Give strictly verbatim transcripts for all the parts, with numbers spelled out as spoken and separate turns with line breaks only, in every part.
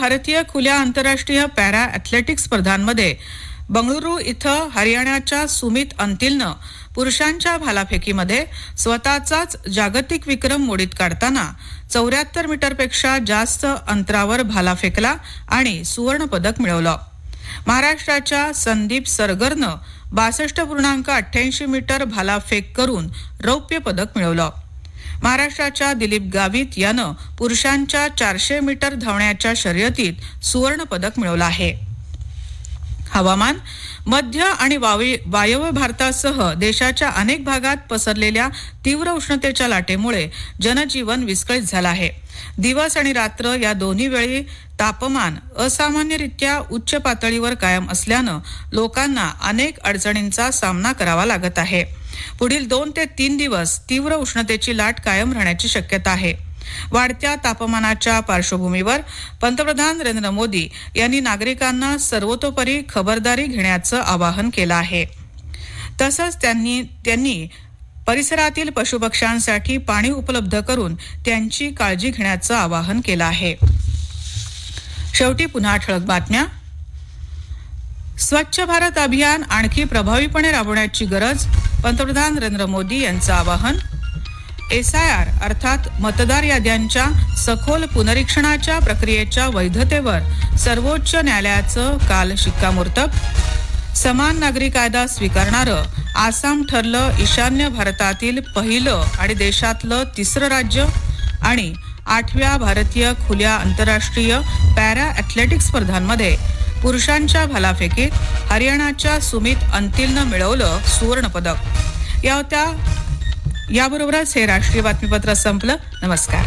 भारतीय खुल्या आंतरराष्ट्रीय पॅरा ॲथलेटिक्स स्पर्धांमध्ये बंगळुरू इथं हरियाणाच्या सुमित अंतिलनं पुरुषांच्या भालाफेकीमध्ये स्वतःचाच जागतिक विक्रम मोडीत काढताना चौऱ्याहत्तर मीटरपेक्षा जास्त अंतरावर भाला फेकला आणि सुवर्ण पदक मिळवलं. महाराष्ट्राच्या संदीप सरगरनं बासष्ट पूर्णांक अठ्ठ्याऐंशी मीटर भालाफेक करून रौप्य पदक मिळवलं. महाराष्ट्राच्या दिलीप गावित यानं पुरुषांच्या चारशे मीटर धावण्याच्या शर्यतीत सुवर्ण पदक मिळवलं आहे. हवामान. मध्य आणि वायव्य भारतासह देशाच्या अनेक भागात पसरलेल्या तीव्र उष्णतेच्या लाटेमुळे जनजीवन विस्कळीत झालं आहे. दिवस आणि रात्र या दोन्ही वेळी तापमान असामान्यरित्या उच्च पातळीवर कायम असल्यानं लोकांना अनेक अडचणींचा सामना करावा लागत आहे. पुढील दोन ते तीन दिवस तीव्र उष्णतेची लाट कायम राहण्याची शक्यता आहे. वाढत्या तापमानाच्या पार्श्वभूमीवर पंतप्रधान नरेंद्र मोदी यांनी नागरिकांना सर्वतोपरी खबरदारी घेण्याचं आवाहन केलं आहे. तसंच त्यांनी त्यांनी परिसरातील पशुपक्ष्यांसाठी पाणी उपलब्ध करून त्यांची काळजी घेण्याचं आवाहन केलं आहे. शेवटी पुन्हा ठळक बातम्या. स्वच्छ भारत अभियान आणखी प्रभावीपणे राबवण्याची गरज, पंतप्रधान नरेंद्र मोदी यांचं आवाहन. एस आय आर अर्थात मतदार याद्यांच्या सखोल पुनरीक्षणाच्या प्रक्रियेच्या वैधतेवर सर्वोच्च न्यायालयाचं काल शिक्कामोर्तब. समान नागरी कायदा स्वीकारणारं आसाम ठरलं ईशान्य भारतातील पहिलं आणि देशातलं तिसरं राज्य. आणि आठव्या भारतीय खुल्या आंतरराष्ट्रीय पॅरा ॲथलेटिक्स स्पर्धांमध्ये पुरुषांच्या भालाफेकीत हरियाणाच्या सुमित अंतिलनं मिळवलं सुवर्ण पदक. या होत्या याबरोबरच हे राष्ट्रीय बातमीपत्र संपलं. नमस्कार.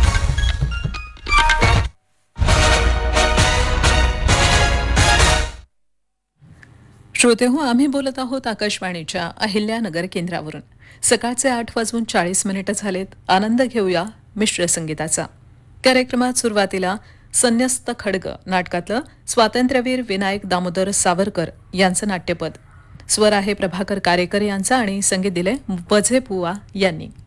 श्रोते हो, आम्ही बोलत आहोत आकाशवाणीच्या अहिल्यानगर केंद्रावरून. सकाळचे आठ वाजून चाळीस मिनिटं झालेत. आनंद घेऊया मिश्र संगीताचा. कार्यक्रमात सुरुवातीला संन्यस्त खड्ग नाटकातलं स्वातंत्र्यवीर विनायक दामोदर सावरकर यांचं नाट्यपद. स्वर आहे प्रभाकर कारेकर यांचा आणि संगीत दिले वझे पुवा यांनी.